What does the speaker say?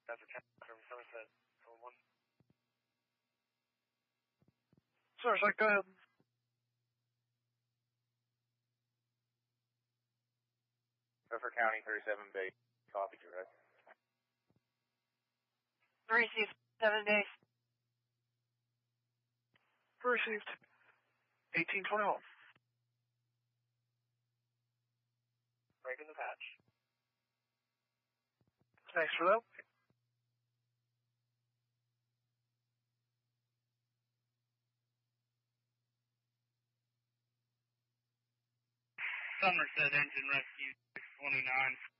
That's a 10 from Somerset. 1. Somerset, go ahead. Rutherford County, 37 Bay. Copy, direct. Received. 7 days. Received. 1821. Breaking the patch. Thanks for that. Somerset engine rescue 629.